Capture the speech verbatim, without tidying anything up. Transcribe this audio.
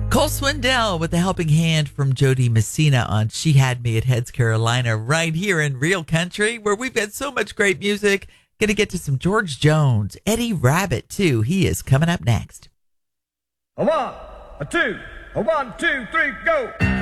Cole Swindell with a helping hand from Jody Messina on She Had Me at Heads Carolina, right here in Real Country, where we've got so much great music. Going to get to some George Jones, Eddie Rabbitt, too. He is coming up next. A one, a two, a one, two, three, go.